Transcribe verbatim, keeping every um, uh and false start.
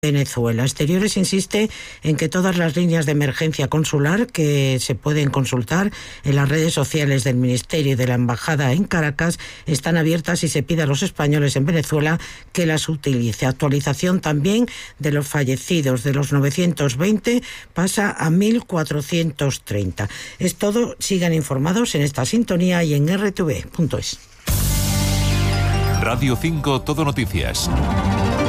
Venezuela. Exteriores insiste en que todas las líneas de emergencia consular que se pueden consultar en las redes sociales del Ministerio y de la Embajada en Caracas están abiertas y se pide a los españoles en Venezuela que las utilice. Actualización también de los fallecidos, de los novecientos veinte pasa a mil cuatrocientos treinta. Es todo, sigan informados en esta sintonía y en erre te ve punto es. Radio cinco Todo Noticias.